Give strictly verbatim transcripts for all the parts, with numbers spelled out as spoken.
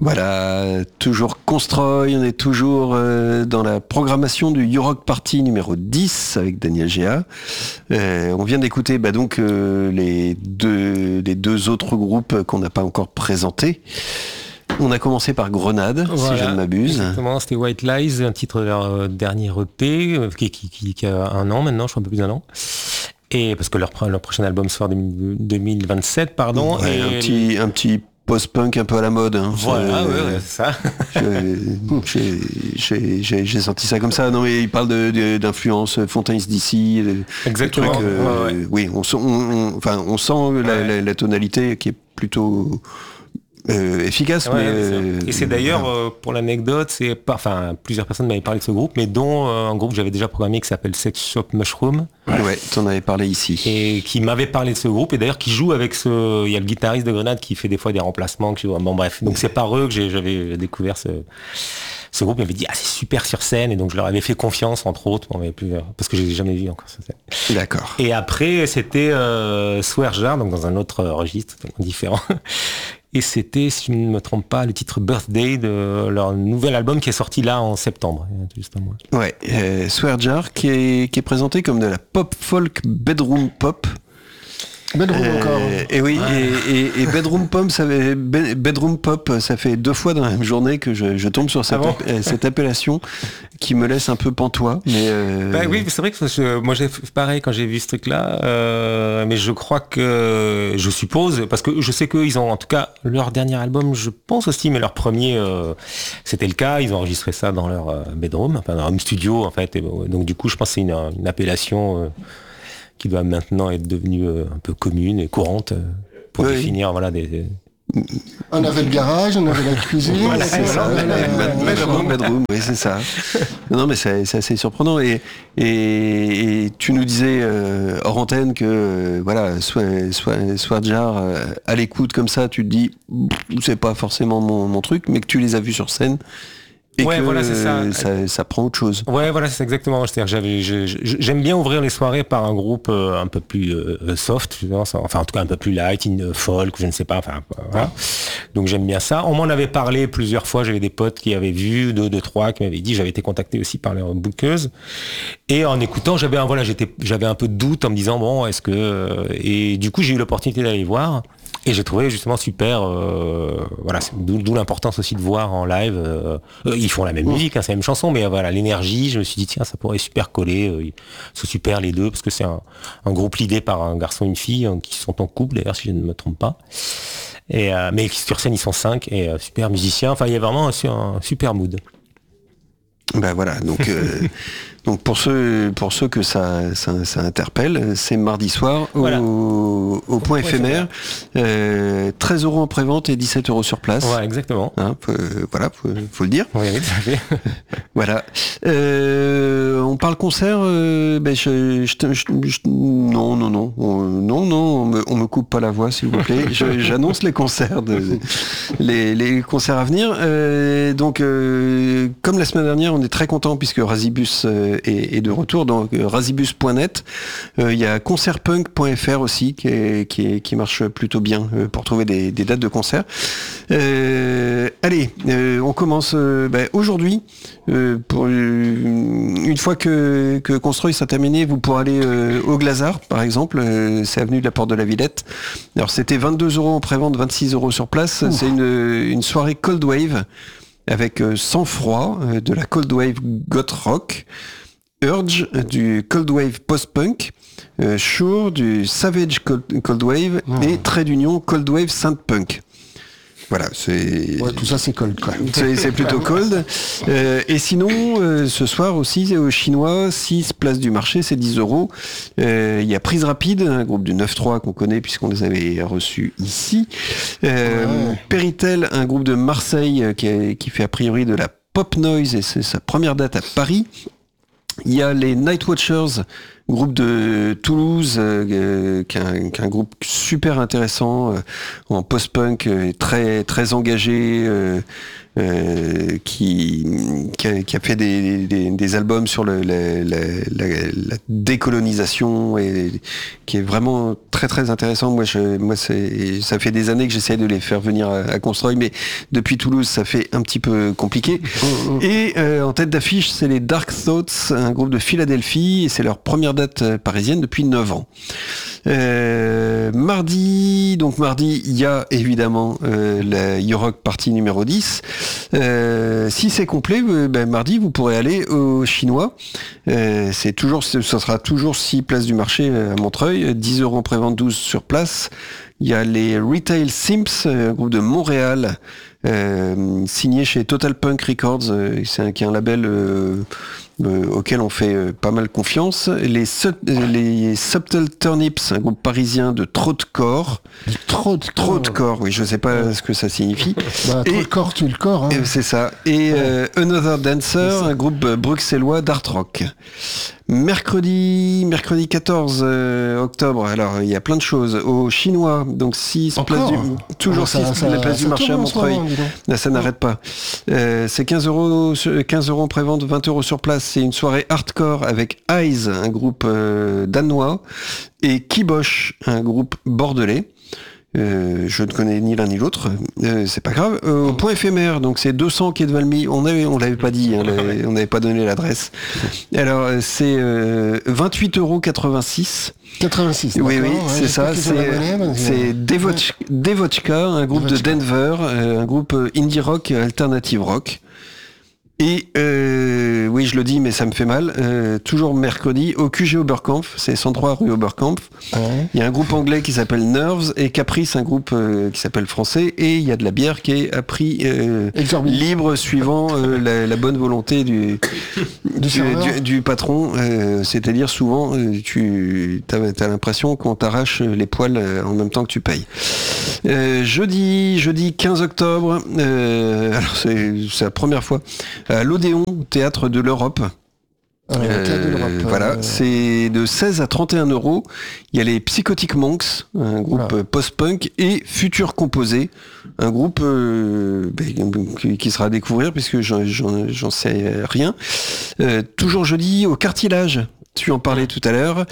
Voilà, toujours Constroy, on est toujours euh, dans la programmation du You-Rock Party numéro dix avec Daniel Géa. Euh, on vient d'écouter bah, donc euh, les, deux, les deux autres groupes qu'on n'a pas encore présentés. On a commencé par Grenade, voilà, si je ne m'abuse. Exactement, c'était White Lies, un titre de leur euh, dernier E P, euh, qui, qui, qui, qui a un an maintenant, je crois un peu plus d'un an. Et parce que leur, leur prochain album sort deux mille vingt-sept, pardon. Ouais, et un petit... Un petit... post-punk un peu à la mode. Hein. Voilà, ouais, ouais, c'est ça. j'ai, j'ai, j'ai, j'ai senti ça comme ça. Non, mais il parle de, de, d'influence Fontaine's D C. Exactement. Trucs, euh, ouais, ouais. Oui, on, on, on, enfin, on sent ouais. la, la, la tonalité qui est plutôt... Euh, efficace, ouais, mais euh, et c'est d'ailleurs voilà. euh, pour l'anecdote, c'est pas, enfin plusieurs personnes m'avaient parlé de ce groupe, mais dont euh, un groupe que j'avais déjà programmé qui s'appelle Sex Shop Mushroom. Ouais, t'en avais parlé ici. Et qui m'avait parlé de ce groupe et d'ailleurs qui joue avec ce, il y a le guitariste de Grenade qui fait des fois des remplacements. Que, bon bref, donc c'est par eux que j'ai, j'avais découvert ce. Ce groupe m'avait dit ah c'est super sur scène et donc je leur avais fait confiance entre autres on avait plus, parce que je les ai jamais vu encore sur scène. D'accord. Et après c'était euh, Swearjar donc dans un autre registre totalement différent et c'était si je ne me trompe pas le titre Birthday de leur nouvel album qui est sorti là en septembre juste un mois. Ouais, euh, Swearjar qui est qui est présenté comme de la pop folk bedroom pop. Bedroom euh, encore. Et oui, ah. et, et, et Bedroom Pop, ça fait, Bedroom Pop, ça fait deux fois dans la même journée que je, je tombe sur cette, ah bon app, cette appellation qui me laisse un peu pantois. Mais euh... bah oui, c'est vrai que je, moi j'ai fait pareil quand j'ai vu ce truc-là, euh, mais je crois que, je suppose, parce que je sais qu'ils ont, en tout cas, leur dernier album, je pense aussi, mais leur premier, euh, c'était le cas, ils ont enregistré ça dans leur euh, bedroom, enfin dans un studio en fait, et, donc du coup je pense que c'est une, une appellation... Euh, qui doit maintenant être devenue euh, un peu commune et courante euh, pour oui. définir voilà des, des... On avait le garage, on avait la cuisine. Voilà, c'est ça. Bedroom, bedroom, oui, c'est ça. Non, mais c'est, c'est assez surprenant. Et, et, et tu nous disais euh, hors antenne que euh, voilà, soit, soit, soit Jar euh, à l'écoute comme ça, tu te dis c'est pas forcément mon, mon truc, mais que tu les as vus sur scène. Et ouais, que voilà, c'est ça. ça. Ça prend autre chose. Ouais, voilà, c'est exactement. C'est-à-dire, j'avais, je, je, j'aime bien ouvrir les soirées par un groupe euh, un peu plus euh, soft, enfin en tout cas un peu plus light, in folk, je ne sais pas. Enfin, voilà. Donc j'aime bien ça. On m'en avait parlé plusieurs fois. J'avais des potes qui avaient vu, deux, deux, trois, qui m'avaient dit. J'avais été contacté aussi par leur bookeuse. Et en écoutant, j'avais un voilà, j'étais, j'avais un peu de doute en me disant bon, est-ce que et du coup j'ai eu l'opportunité d'aller voir. Et j'ai trouvé justement super, euh, voilà, d'où, d'où l'importance aussi de voir en live. Euh, ils font la même musique, hein, c'est la même chanson, mais euh, voilà, l'énergie. Je me suis dit tiens, ça pourrait super coller. Euh, c'est super les deux parce que c'est un, un groupe l'idée par un garçon et une fille hein, qui sont en couple d'ailleurs si je ne me trompe pas. Et euh, mais sur scène ils sont cinq et euh, super musiciens. Enfin il y a vraiment un, un super mood. Ben voilà, donc euh, donc pour ceux pour ceux que ça ça, ça interpelle, c'est mardi soir au, voilà. au, au point éphémère, euh, treize euros en prévente et dix-sept euros sur place. Ouais, exactement. Hein, euh, voilà, faut, faut le dire. Oui, oui, tout à fait. Voilà. Euh, on parle concert. Euh, ben je, je, je, je, non non non on, non non on me, on me coupe pas la voix s'il vous plaît. je, j'annonce les concerts de, les les concerts à venir. Euh, donc euh, comme la semaine dernière, on est très content puisque Razibus euh, est, est de retour. Donc euh, razibus point net. Il euh, y a concertpunk point f r aussi qui est, qui est, qui marche plutôt bien euh, pour trouver des, des dates de concert. Euh, allez, euh, on commence euh, ben, aujourd'hui. Euh, pour, euh, une fois que, que Construit sera terminé, vous pourrez aller euh, au Glazard, par exemple. Euh, c'est avenue de la Porte de la Villette. Alors c'était vingt-deux euros en prévente, vingt-six euros sur place. Ouh. C'est une, une soirée Cold Wave avec euh, Sang Froid, euh, de la Cold Wave Goth Rock, Urge, euh, du Cold Wave Post-Punk, euh, Shure, du Savage Cold, Cold Wave mmh. et Trait d'Union Cold Wave Synth Punk. Voilà, c'est... Ouais, tout ça c'est cold quoi. C'est, c'est plutôt cold. Euh, et sinon, euh, ce soir aussi, au Chinois, six place du marché, c'est dix euros. Il euh, y a Prise Rapide, un groupe du neuf trois qu'on connaît puisqu'on les avait reçus ici. Euh, ouais. Péritel, un groupe de Marseille qui, est, qui fait a priori de la pop noise et c'est sa première date à Paris. Il y a les Night Watchers, groupe de Toulouse, euh, qui, est un, qui est un groupe super intéressant, euh, en post-punk, euh, très très engagé, euh, euh, qui, qui, a, qui a fait des, des, des albums sur le, la, la, la, la décolonisation et qui est vraiment très très intéressant. Moi, je, moi c'est, ça fait des années que j'essaie de les faire venir à, à Construy, mais depuis Toulouse, ça fait un petit peu compliqué. Mmh, mmh. Et euh, en tête d'affiche, c'est les Dark Thoughts, un groupe de Philadelphie, et c'est leur première date parisienne depuis neuf ans. Euh, mardi, donc mardi, il y a évidemment euh, la Eurock partie numéro dix. Euh, si c'est complet, euh, ben, mardi, vous pourrez aller au Chinois. Euh, c'est toujours, ce sera toujours six places du marché à Montreuil, dix euros en prévente, douze sur place. Il y a les Retail Simps, un groupe de Montréal, euh, signé chez Total Punk Records, euh, c'est un, qui est un label euh, euh, auquel on fait euh, pas mal confiance. Les, su- les Subtle Turnips, un groupe parisien de Trottecore. Trottecore, oui, je sais pas ouais. ce que ça signifie. Bah, Trottecore, tu le corps. Hein. C'est ça. Et ouais. euh, Another Dancer, un groupe bruxellois d'art rock. Mercredi, mercredi quatorze euh, octobre, alors il y a plein de choses. Au Chinois, donc six places du, toujours six places du marché à Montreuil. Là, ça n'arrête pas. Euh, c'est quinze euros, quinze euros en prévente, vingt euros sur place. C'est une soirée hardcore avec Eyes, un groupe euh, danois, et Kibosh, un groupe bordelais. Euh, je ne connais ni l'un ni l'autre, euh, c'est pas grave. Euh, au point éphémère, donc c'est deux cents quai de Valmy. On avait, on l'avait pas dit, hein, on n'avait pas donné l'adresse. Alors c'est euh, vingt-huit euros quatre-vingt-six. quatre-vingt-six. Oui, oui, ouais, c'est ça. C'est, euh, c'est Devoch- Devochka, un groupe Devochka. de Denver, euh, un groupe indie rock, alternative rock. Et euh, oui, je le dis, mais ça me fait mal. Euh, toujours mercredi, au Q G Oberkampf, c'est cent trois rue Oberkampf. Ouais. Il y a un groupe anglais qui s'appelle Nerves et Caprice, un groupe euh, qui s'appelle français. Et il y a de la bière qui est à prix euh, libre, suivant euh, la, la bonne volonté du du, du, du patron. Euh, c'est-à-dire souvent, euh, tu as l'impression qu'on t'arrache les poils euh, en même temps que tu payes. Euh, jeudi, jeudi quinze octobre. Euh, alors c'est, c'est la première fois. À l'Odéon, Théâtre de l'Europe. Euh, euh, de l'Europe voilà, euh... c'est de seize à trente et un euros. Il y a les Psychotic Monks, un groupe voilà. post-punk, et Futur Composé, un groupe euh, qui, qui sera à découvrir puisque j'en, j'en, j'en sais rien. Euh, toujours jeudi au Cartilage. Tu en parlais tout à l'heure.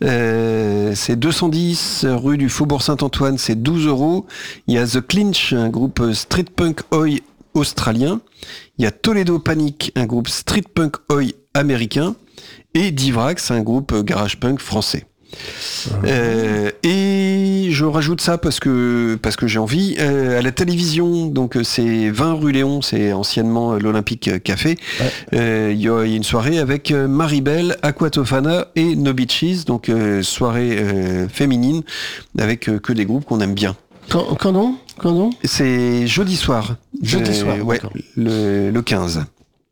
Euh, c'est deux cent dix rue du Faubourg Saint-Antoine, c'est douze euros. Il y a The Clinch, un groupe street punk oi australien. Il y a Toledo Panic, un groupe street punk oi américain, et Divrax, un groupe garage punk français. Mmh. Euh, et je rajoute ça parce que parce que j'ai envie. Euh, à la télévision, donc c'est vingt rue Léon, c'est anciennement l'Olympique Café. Ouais. Euh, il y a une soirée avec Maribel, Aquatofana et No Beaches, donc euh, soirée euh, féminine avec euh, que des groupes qu'on aime bien. Quand, quand non Quand non C'est jeudi soir. Jeudi soir, euh, ouais, le, le quinze.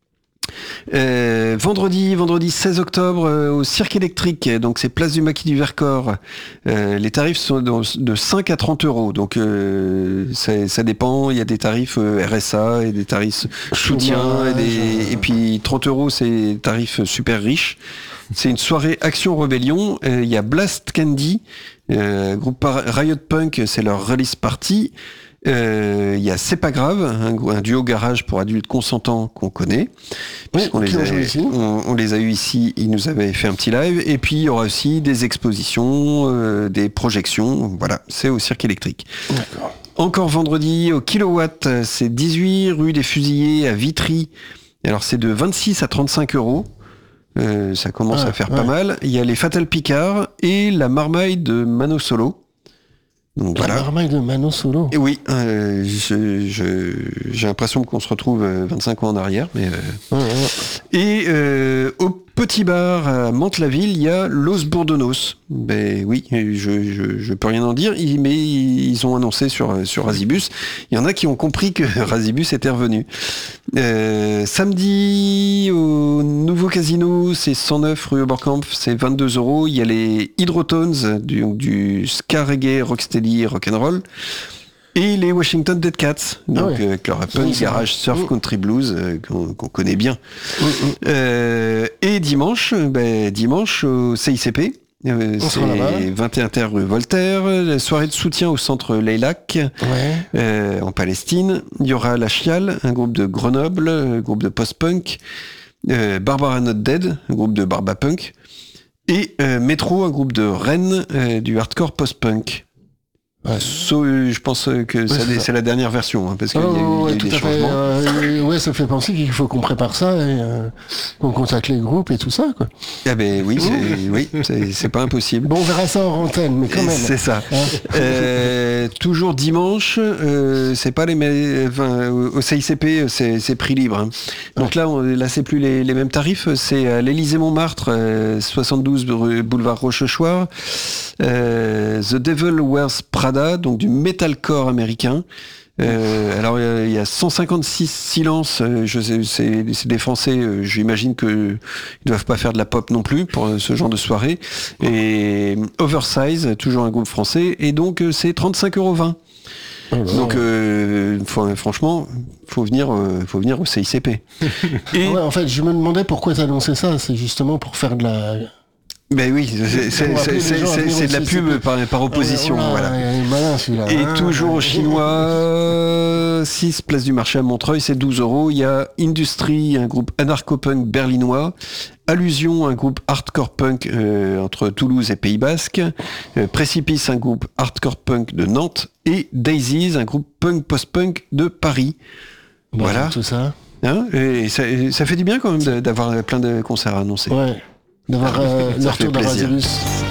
Euh, vendredi, vendredi seize octobre euh, au Cirque électrique, donc c'est place du Maquis du Vercors. Euh, les tarifs sont de, de cinq à trente euros, donc euh, ça, ça dépend. Il y a des tarifs euh, R S A et des tarifs soutien, et, des, et puis trente euros c'est tarifs super riches. C'est une soirée Action Rébellion. Il euh, y a Blast Candy, euh, groupe Riot Punk, c'est leur release party. Il euh, y a C'est pas grave, un, un duo garage pour adultes consentants qu'on connaît. Oui, on, les a, on, on les a eu ici, ils nous avaient fait un petit live. Et puis il y aura aussi des expositions, euh, des projections. Voilà, c'est au Cirque électrique. D'accord. Encore vendredi, au Kilowatt, c'est dix-huit rue des Fusillés à Vitry. Alors c'est de vingt-six à trente-cinq euros. Euh, ça commence ah, à faire ouais. pas mal. Il y a les Fatal Picard et la marmaille de Mano Solo. Donc, la voilà. marmaille de Mano Solo. Et oui, euh, je, je, j'ai l'impression qu'on se retrouve vingt-cinq ans en arrière. Mais, euh... ouais, ouais. Et euh, au petit bar à Mantes-la-Ville, il y a Los Bourdonos. Ben oui, je, je, je peux rien en dire, mais ils ont annoncé sur, sur Razibus. Il y en a qui ont compris que Razibus était revenu. Euh, samedi, au nouveau casino, c'est cent neuf rue Oberkampf, c'est vingt-deux euros. Il y a les Hydrotones, du, du ska reggae, rocksteady, rock'n'roll. Et les Washington Dead Cats, donc ah ouais. avec leur punk, garage, surf, country blues euh, qu'on, qu'on connaît bien. Mmh, mmh. Euh, et dimanche, ben, dimanche au C I C P, Euh, On sera là-bas. c'est vingt et un terre rue Voltaire. La soirée de soutien au centre Leylak, Ouais. euh, en Palestine. Il y aura La Chiale, un groupe de Grenoble, un groupe de post-punk. Euh, Barbara Not Dead, un groupe de barbapunk. Et euh, Métro, un groupe de Rennes, euh, du hardcore post-punk. Ouais. So, euh, je pense euh, que ça- c'est ça. c'est la dernière version, hein, parce qu'il Oh, y a eu, il y a ouais, eu tout des à fait. changements. Euh, ouais, ça fait penser qu'il faut qu'on prépare ça et euh, qu'on contacte les groupes et tout ça, quoi. Ah ben oui, c'est, oui, c'est, c'est pas impossible. Bon, on verra ça en antenne, mais quand même. C'est ça. Hein. Euh, toujours dimanche, euh, c'est pas les mêmes. Enfin, au C I C P, c'est, c'est prix libre. Hein. Donc là, on, là, c'est plus les, les mêmes tarifs. C'est à l'Élysée-Montmartre, euh, soixante-douze rue- boulevard Rochechouart. Euh, The Devil Wears Prada, donc du metalcore américain. Euh, alors euh, il y a cent cinquante-six silences, euh, je sais, c'est, c'est des Français, euh, j'imagine que ils doivent pas faire de la pop non plus pour euh, ce genre de soirée. Et Oversize, toujours un groupe français, et donc euh, c'est trente-cinq euros vingt. Oh là là. Donc euh, faut- franchement, faut venir, euh, faut venir au C I C P. Et Ouais, en fait, je me demandais pourquoi t'annonçais ça. C'est justement pour faire de la. ben oui, c'est, c'est, Pour appeler c'est, les gens à c'est, venir c'est au de la C I C P. pub par, par opposition, Ah, voilà. Il est malin celui-là. Et Ah, toujours au ouais. chinois, six place du marché à Montreuil, c'est douze euros. Il y a Industry, un groupe anarcho-punk berlinois. Allusion, un groupe hardcore punk euh, entre Toulouse et Pays Basque. Euh, Précipice, un groupe hardcore punk de Nantes. Et Daisies, un groupe punk post-punk de Paris. Bah, Voilà. Tout ça. Hein, et ça, ça fait du bien quand même de- d'avoir plein de concerts annoncés. Ouais. D'avoir euh, le Ça fait retour de plaisir. Razulus.